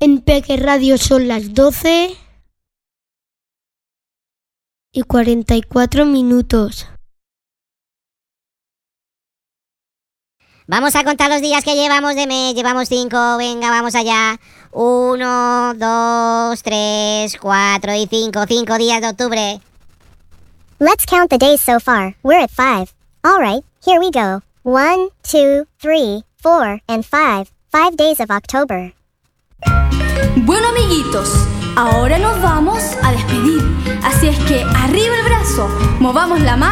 En Peque Radio son las 12:44. Vamos a contar los días que llevamos de mes. Llevamos 5. Venga, vamos allá. 1, 2, 3, 4 y 5. 5 días de octubre. Let's count the days so far. We're at 5. All right, here we go. 1, 2, 3, 4, and 5. 5 days of October. Bueno, amiguitos, ahora nos vamos a despedir. Así es que arriba el brazo, movamos la mano.